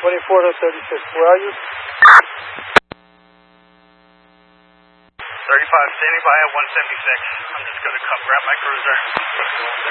24 to 36. Where are you? 35, standing by at 176. I'm just going to come grab my cruiser.